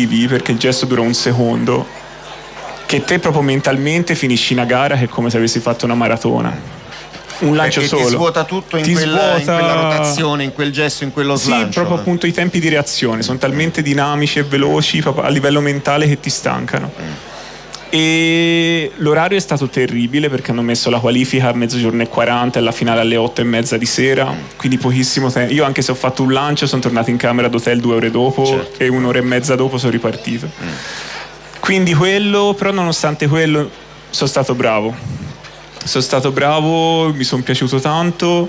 vivi, perché il gesto dura un secondo, che te proprio mentalmente finisci una gara che è come se avessi fatto una maratona. Un lancio perché solo ti svuota tutto in svuota... in quella rotazione, in quel gesto, in quello slancio. Sì, proprio appunto i tempi di reazione sono talmente dinamici e veloci proprio a livello mentale che ti stancano. E l'orario è stato terribile perché hanno messo la qualifica a 12:40 e la finale alle 8:30 di sera, quindi pochissimo tempo. Io, anche se ho fatto un lancio, sono tornato in camera d'hotel 2 ore dopo, certo, e 1 ora e mezza dopo sono ripartito. Quindi quello, però nonostante quello sono stato bravo, mi sono piaciuto tanto,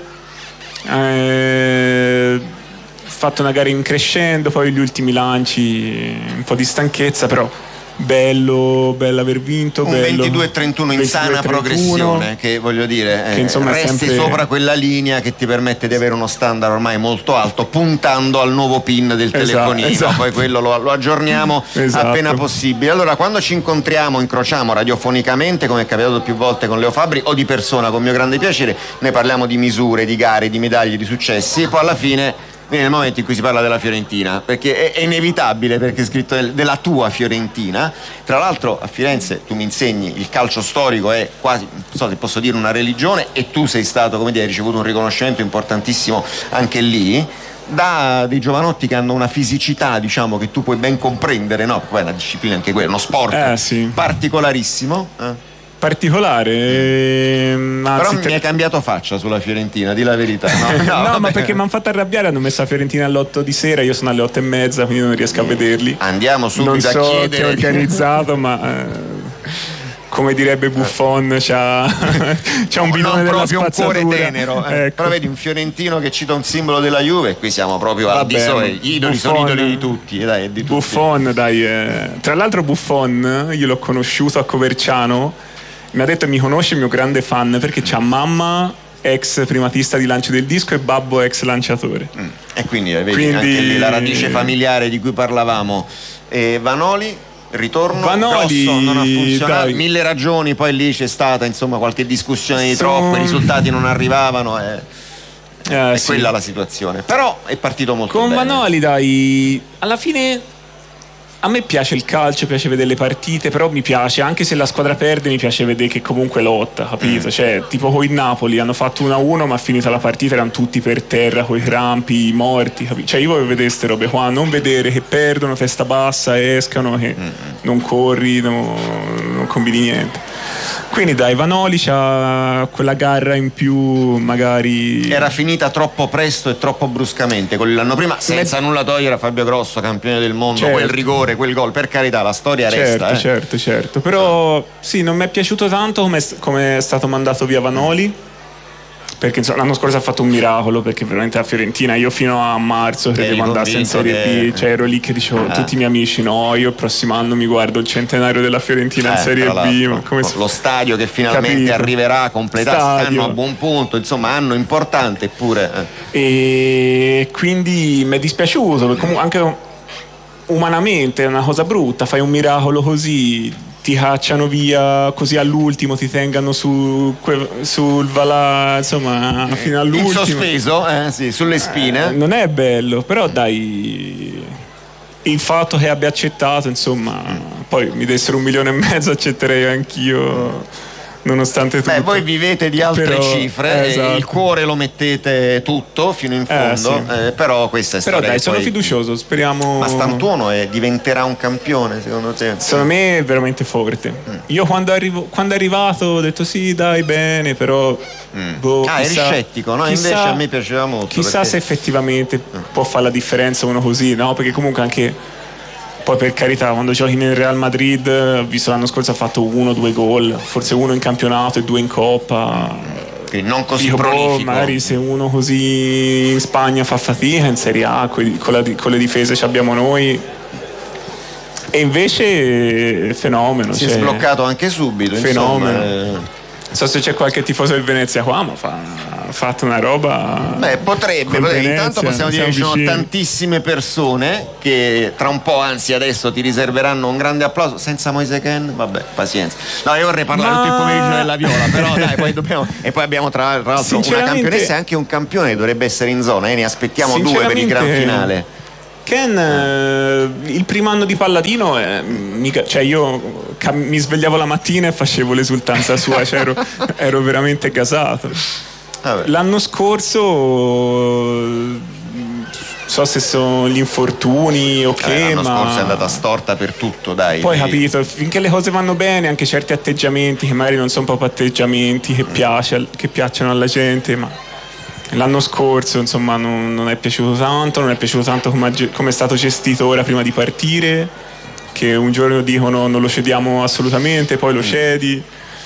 fatto una gara in crescendo, poi gli ultimi lanci un po' di stanchezza, però bello aver vinto, un bello. 22-31 in sana progressione, che voglio dire, che insomma resti sempre... sopra quella linea che ti permette di avere uno standard ormai molto alto, puntando al nuovo pin del telefonino. Esatto. Poi quello lo aggiorniamo appena possibile. Allora, quando ci incrociamo radiofonicamente, come è capitato più volte con Leo Fabbri, o di persona con mio grande piacere, noi parliamo di misure, di gare, di medaglie, di successi, e poi alla fine viene il momento in cui si parla della Fiorentina, perché è inevitabile, perché è scritto della tua Fiorentina. Tra l'altro a Firenze tu mi insegni, il calcio storico è quasi, non so se posso dire, una religione, e tu sei stato, come dire, hai ricevuto un riconoscimento importantissimo anche lì da dei giovanotti che hanno una fisicità, diciamo, che tu puoi ben comprendere, no? Poi è una disciplina anche quella, uno sport sì, particolarissimo. Particolare, però mi hai cambiato faccia sulla Fiorentina, di la verità. No, ma perché mi hanno fatto arrabbiare, hanno messo la Fiorentina alle 8 di sera, io sono alle 8:30, quindi non riesco a vederli. Andiamo subito non so a chiedere chi è organizzato, ma come direbbe Buffon, c'ha un bidone della proprio spazzatura, un cuore tenero, ecco. Però vedi un fiorentino che cita un simbolo della Juve, qui siamo proprio al di sopra, gli idoli sono idoli di tutti, dai, di tutti. Buffon, tra l'altro Buffon io l'ho conosciuto a Coverciano, mi ha detto che mi conosce, il mio grande fan, perché c'ha mamma ex primatista di lancio del disco e babbo ex lanciatore. E quindi vedi anche lì la radice familiare di cui parlavamo. E Vanoli, ritorno grosso, non ha funzionato, dai. Mille ragioni, poi lì c'è stata insomma qualche discussione di troppo, i risultati non arrivavano, è sì, quella la situazione, però è partito molto con bene. Vanoli, dai, alla fine a me piace il calcio, piace vedere le partite, però mi piace, anche se la squadra perde, mi piace vedere che comunque lotta, capito? Cioè, tipo con il Napoli hanno fatto 1-1, ma finita la partita erano tutti per terra coi crampi, morti, capito? Cioè, io voglio vedere queste robe qua, non vedere che perdono, testa bassa, escano, che non corri, non combini niente. Quindi dai, Vanoli c'ha quella garra in più, magari era finita troppo presto e troppo bruscamente quello l'anno prima, senza nulla togliere a Fabio Grosso, campione del mondo, certo, quel rigore, quel gol, per carità, la storia resta. Certo, però sì, non mi è piaciuto tanto come è stato mandato via Vanoli, perché insomma, l'anno scorso ha fatto un miracolo, perché veramente la Fiorentina, io fino a marzo credevo andasse in Serie B, cioè ero lì che dicevo tutti i miei amici, no, io il prossimo anno mi guardo il centenario della Fiorentina in Serie B, ma come lo stadio che finalmente arriverà completato, stanno a buon punto, insomma, anno importante, eppure e quindi mi è dispiaciuto, perché comunque anche umanamente è una cosa brutta, fai un miracolo così, ti cacciano via così all'ultimo, ti tengano sul valà, insomma, fino all'ultimo, in sospeso, sì, sulle spine. Non è bello, però dai, il fatto che abbia accettato, insomma, poi mi dessero 1,5 milioni, accetterei anch'io, nonostante tutto. Voi vivete di altre cifre, esatto. Il cuore lo mettete tutto fino in fondo, sì. Però questa è storia. Però dai, sono fiducioso, speriamo. Ma Stantuono diventerà un campione, secondo te? Secondo me è veramente forte. Io quando è arrivato ho detto sì, dai, bene, però eri scettico, no? Invece a me piaceva molto. Chissà se effettivamente può fare la differenza uno così, no? Perché comunque anche poi, per carità, quando giochi nel Real Madrid, ho visto l'anno scorso ha fatto 1-2 gol, forse 1 in campionato e 2 in Coppa. Quindi non così prolifico. Magari se uno così in Spagna fa fatica, in Serie A con le difese che abbiamo noi, e invece fenomeno. Si è sbloccato anche subito, fenomeno. Insomma, non so se c'è qualche tifoso del Venezia qua, ma ha fatto una roba. Potrebbe. Intanto possiamo dire che ci sono tantissime persone che tra un po', anzi adesso, ti riserveranno un grande applauso. Senza Moise Kean, vabbè, pazienza. No, io vorrei parlare tutto il pomeriggio della Viola, però dai, poi dobbiamo. E poi abbiamo tra l'altro una campionessa e anche un campione che dovrebbe essere in zona, ne aspettiamo 2 per il gran finale. Ken, il primo anno di Palladino, cioè io mi svegliavo la mattina e facevo l'esultanza sua, cioè ero veramente gasato. L'anno scorso so se sono gli infortuni o che, l'anno ma scorso è andata storta per tutto, dai. Poi capito, finché le cose vanno bene, anche certi atteggiamenti che magari non sono proprio atteggiamenti che piacciono alla gente, ma l'anno scorso insomma non è piaciuto tanto come è stato gestito ora prima di partire, che un giorno dicono non lo cediamo assolutamente, poi lo cedi,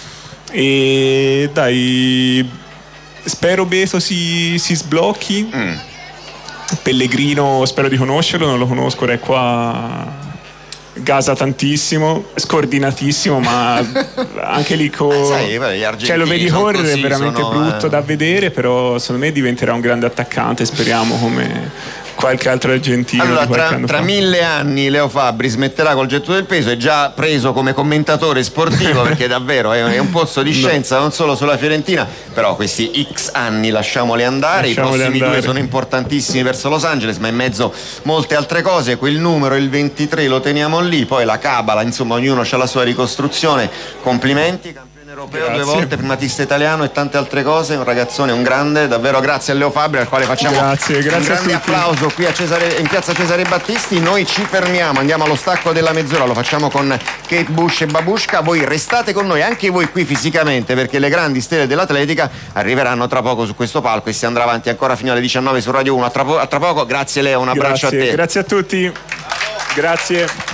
e dai, spero Beto si sblocchi. Pellegrino spero di conoscerlo, non lo conosco, è qua, gasa tantissimo, scordinatissimo, ma anche lì cioè lo vedi correre, è veramente brutto da vedere, però secondo me diventerà un grande attaccante, speriamo, come qualche altro argentino. Allora, tra 1000 anni Leo Fabbri smetterà col getto del peso, è già preso come commentatore sportivo perché davvero è un pozzo di scienza, non solo sulla Fiorentina, però questi X anni lasciamoli andare. I prossimi 2 sono importantissimi verso Los Angeles, ma in mezzo molte altre cose. Quel numero, il 23, lo teniamo lì, poi la cabala, insomma ognuno ha la sua ricostruzione. Complimenti, campione europeo. Grazie. 2 volte, primatista italiano e tante altre cose, un ragazzone, un grande, davvero grazie a Leo Fabbri, al quale facciamo un grande applauso qui in piazza Cesare Battisti. Noi ci fermiamo, andiamo allo stacco della mezz'ora, lo facciamo con Kate Bush e Babushka. Voi restate con noi, anche voi qui fisicamente, perché le grandi stelle dell'atletica arriveranno tra poco su questo palco e si andrà avanti ancora fino alle 19 su Radio 1. A tra poco. Grazie Leo, un abbraccio a te. Grazie a tutti. Grazie.